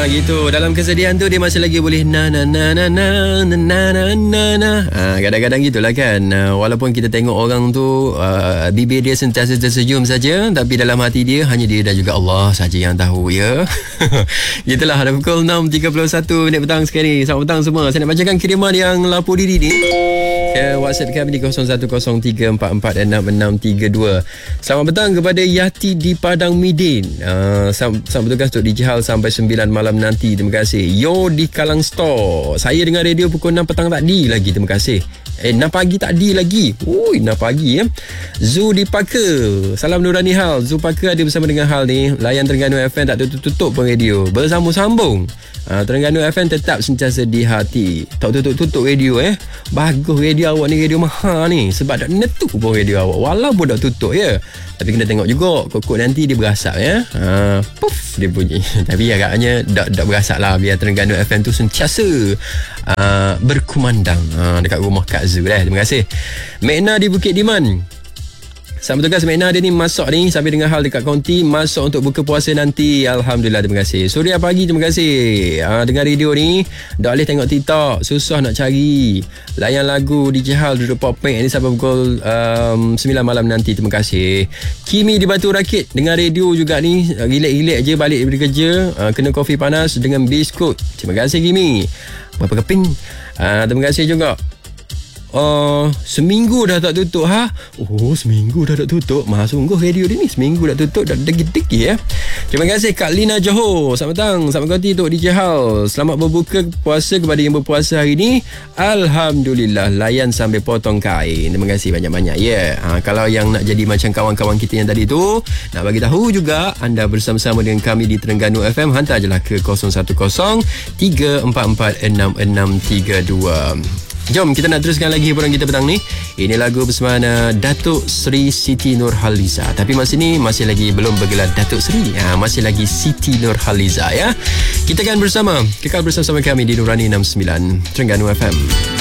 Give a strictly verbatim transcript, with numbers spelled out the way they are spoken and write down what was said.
gitu. Dalam kesedihan tu dia masih lagi boleh na na na na na na na na na na. Ha, kadang-kadang gitulah kan. Uh, walaupun kita tengok orang tu uh, bibir dia sentiasa tersenyum saja, tapi dalam hati dia hanya dia dan juga Allah saja yang tahu ya. Gitulah, dah pukul enam tiga puluh satu minit petang sekali. Selamat petang semua. Saya nak bacakan kiriman yang lapor diri ni ke WhatsApp kami di kosong satu kosong tiga empat empat enam enam tiga dua. Selamat petang kepada Yati di Padang Midin. Uh, Selamat bertugas untuk dijihal sampai sembilan malam nanti. Terima kasih. Yo di Kalang Store. Saya dengar radio pukul enam petang tadi lagi. Terima kasih. Eh, enam pagi tadi lagi. Ui, enam pagi ya. Zu di Parker. Salam Nurani Hal. Zu Parker ada bersama dengan Hal ni. Layan Terengganu F M tak tutup-tutup pun radio. Bersambung-sambung. Uh, Terengganu F M tetap sentiasa di hati. Tak tutup-tutup radio eh. Bagus radio awak ni, radio mahal ni. Sebab tak netuk pun radio awak. Walaupun dah tutup ya. Tapi kena tengok juga. Kok-kok nanti dia berasap ya. Uh, puff dia bunyi. Tapi agaknya tak, tak berasap lah. Biar Terengganu F M tu sentiasa uh, berkumandang uh, dekat rumah Kak Zu dah. Terima kasih. Mekna di Bukit Diman. Selamat tugas Mekna, dia ni masuk ni sampai dengan Hal dekat konti, masuk untuk buka puasa nanti. Alhamdulillah, terima kasih. Suria pagi, terima kasih. Ha, dengar radio ni, tak boleh tengok TikTok, susah nak cari. Layan lagu D J Hal duduk Popeng ni sampai pukul um, sembilan malam nanti. Terima kasih. Kimi di Batu Rakit, dengar radio juga ni, relax-relax je balik dari kerja, ha, kena kopi panas dengan biskut. Terima kasih Kimi. Berapa keping? Ha, terima kasih juga. Uh, seminggu dah tak tutup ha? Oh, seminggu dah tak tutup. Mahal sungguh radio dia ni. Seminggu dah tutup, dah degi-degi ya. Terima kasih Kak Lina Johor. Selamat petang, selamat konti untuk D J Hal. Selamat berbuka puasa kepada yang berpuasa hari ni. Alhamdulillah, layan sampai potong kain. Terima kasih banyak-banyak ya. Ha, kalau yang nak jadi macam kawan-kawan kita yang tadi tu, nak bagi tahu juga anda bersama-sama dengan kami di Terengganu F M, hantar je lah ke kosong satu kosong tiga empat empat enam enam tiga dua. Jom kita nak teruskan lagi hiburan kita petang ni. Ini lagu bersama Datuk Seri Siti Nurhaliza. Tapi masa ni masih lagi belum bergelar Datuk Seri, ha, masih lagi Siti Nurhaliza ya. Kita akan bersama, kekal bersama kami di Nurani enam puluh sembilan Terengganu F M.